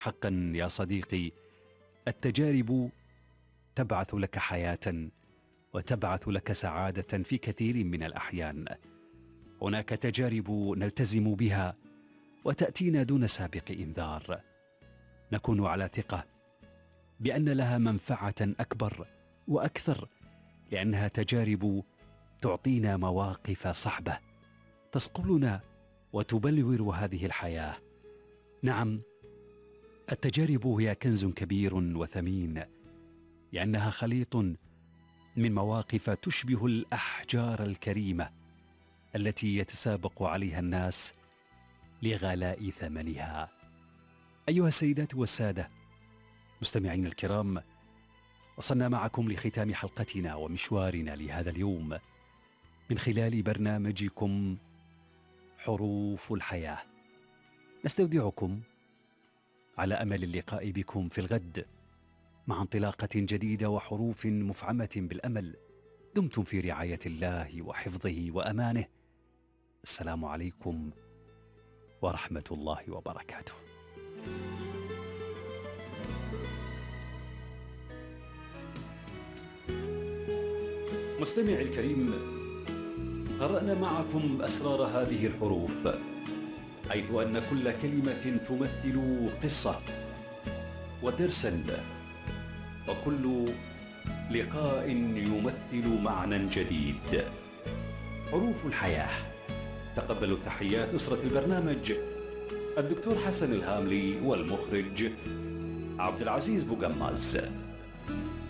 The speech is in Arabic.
حقا يا صديقي، التجارب تبعث لك حياة وتبعث لك سعادة في كثير من الأحيان. هناك تجارب نلتزم بها وتأتينا دون سابق إنذار، نكون على ثقة بأن لها منفعة أكبر وأكثر، لأنها تجارب تعطينا مواقف صعبة تصقلنا وتبلور هذه الحياة. نعم، التجارب هي كنز كبير وثمين، لأنها خليط من مواقف تشبه الأحجار الكريمة التي يتسابق عليها الناس لغلاء ثمنها. أيها السيدات والسادة مستمعين الكرام، وصلنا معكم لختام حلقتنا ومشوارنا لهذا اليوم من خلال برنامجكم حروف الحياة. نستودعكم على أمل اللقاء بكم في الغد مع انطلاقة جديدة وحروف مفعمة بالأمل. دمتم في رعاية الله وحفظه وأمانه. السلام عليكم ورحمة الله وبركاته. مستمعي الكريم، قرأنا معكم أسرار هذه الحروف، حيث أن كل كلمة تمثل قصة ودرسا، وكل لقاء يمثل معنى جديد. حروف الحياة. تقبلوا تحيات أسرة البرنامج، الدكتور حسن الهاملي، والمخرج عبد العزيز بوغماز.